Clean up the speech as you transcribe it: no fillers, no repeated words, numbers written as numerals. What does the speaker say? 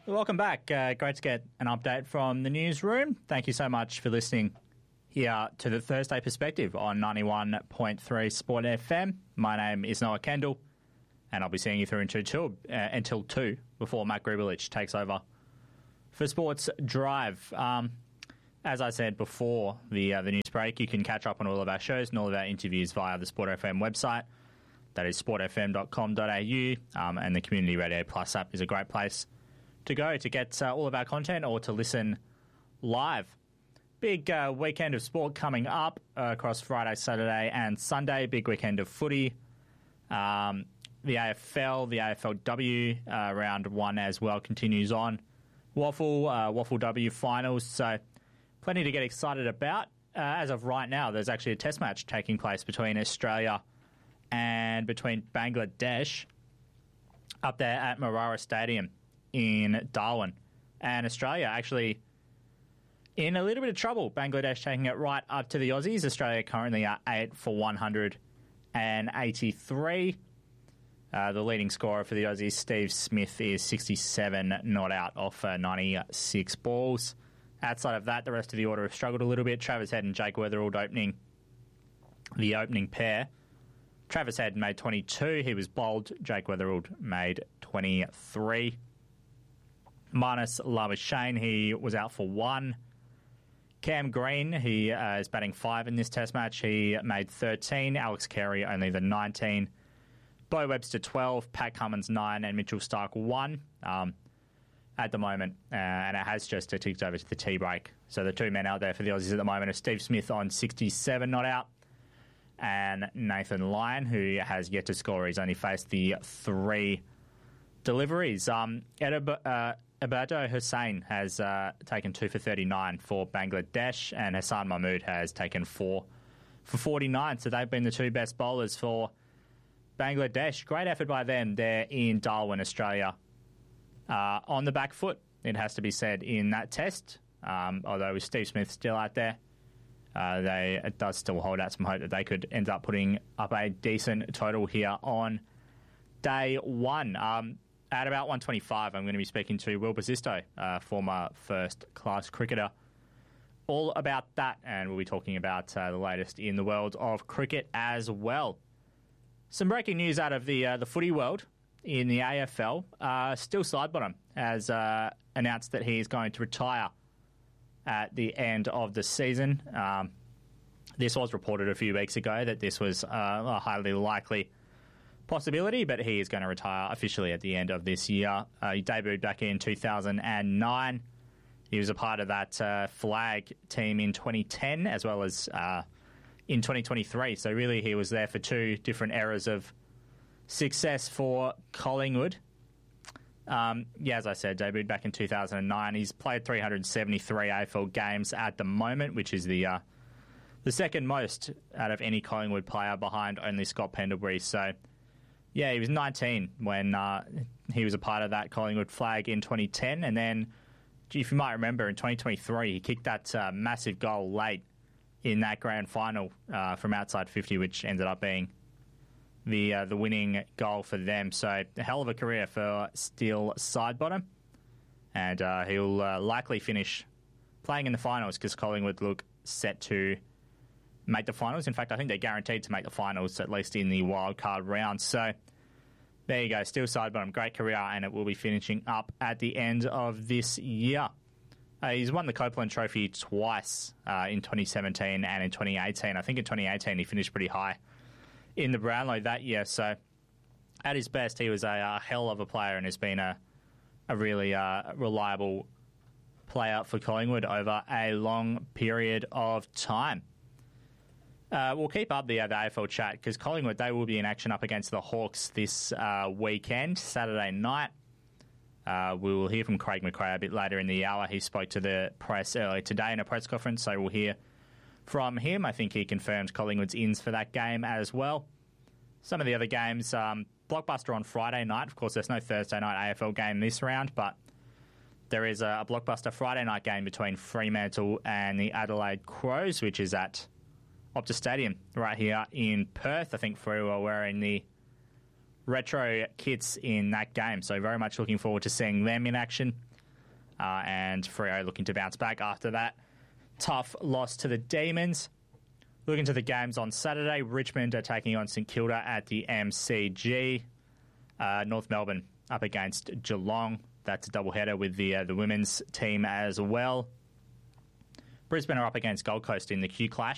Welcome back. Great to get an update from the newsroom. Thank you so much for listening here to the Thursday Perspective on 91.3 Sport FM. My name is Noah Kendall, and I'll be seeing you through until 2 before Matt Gribelich takes over for Sports Drive. As I said before the news break, you can catch up on all of our shows and all of our interviews via the Sport FM website. That is sportfm.com.au, and the Community Radio Plus app is a great place to go to get all of our content or to listen live. Big weekend of sport coming up across Friday, Saturday and Sunday. Big weekend of footy. The AFL, the AFLW round 1 as well continues on. Waffle W finals, so plenty to get excited about. As of right now, there's actually a test match taking place between Australia and between Bangladesh up there at Marara Stadium in Darwin. And Australia actually in a little bit of trouble. Bangladesh taking it right up to the Aussies. Australia currently are 8 for 183. The leading scorer for the Aussies, Steve Smith, is 67 not out off 96 balls. Outside of that, the rest of the order have struggled a little bit. Travis Head and Jake Weatherald opening the opening pair. Travis Head made 22. He was bowled. Jake Weatherald made 23. Minus Labuschagne, he was out for 1. Cam Green, he is batting 5 in this test match. He made 13. Alex Carey only the 19. Bo Webster 12. Pat Cummins 9. And Mitchell Starc 1 at the moment. And it has just ticked over to the tea break. So the two men out there for the Aussies at the moment are Steve Smith on 67 not out, and Nathan Lyon, who has yet to score. He's only faced the 3 deliveries. Abado Hussain has taken 2 for 39 for Bangladesh, and Hassan Mahmood has taken 4 for 49. So they've been the 2 best bowlers for Bangladesh. Great effort by them there in Darwin, Australia. On the back foot, it has to be said, in that test. Although with Steve Smith still out there, it does still hold out some hope that they could end up putting up a decent total here on day 1. At about 1:25, I'm going to be speaking to Will Basisto, former first-class cricketer, all about that, and we'll be talking about the latest in the world of cricket as well. Some breaking news out of the footy world in the AFL. Still Sidebottom has announced that he is going to retire at the end of the season. This was reported a few weeks ago that this was a highly likely possibility, but he is going to retire officially at the end of this year. He debuted back in 2009. He was a part of that flag team in 2010 as well as in 2023. So really he was there for 2 different eras of success for Collingwood. As I said, debuted back in 2009. He's played 373 AFL games at the moment, which is the second most out of any Collingwood player behind only Scott Pendlebury. So yeah, he was 19 when he was a part of that Collingwood flag in 2010. And then, if you might remember, in 2023, he kicked that massive goal late in that grand final from outside 50, which ended up being the winning goal for them. So a hell of a career for Steele Sidebottom. And he'll likely finish playing in the finals because Collingwood look set to make the finals. In fact, I think they're guaranteed to make the finals, at least in the wildcard round. So there you go, Steele Sidebottom, great career, and it will be finishing up at the end of this year. He's won the Copeland Trophy twice in 2017 and in 2018. I think in 2018 he finished pretty high in the Brownlow that year. So at his best, he was a hell of a player and has been a really reliable player for Collingwood over a long period of time. We'll keep up the AFL chat because Collingwood, they will be in action up against the Hawks this weekend, Saturday night. We will hear from Craig McRae a bit later in the hour. He spoke to the press earlier today in a press conference, so we'll hear from him. I think he confirmed Collingwood's ins for that game as well. Some of the other games, blockbuster on Friday night. Of course, there's no Thursday night AFL game this round, but there is a blockbuster Friday night game between Fremantle and the Adelaide Crows, which is at Optus Stadium right here in Perth. I think Freo are wearing the retro kits in that game, so very much looking forward to seeing them in action. and Freo looking to bounce back after that tough loss to the Demons. Looking to the games on Saturday, Richmond are taking on St Kilda at the MCG. North Melbourne up against Geelong. That's a doubleheader with the women's team as well. Brisbane are up against Gold Coast in the Q Clash.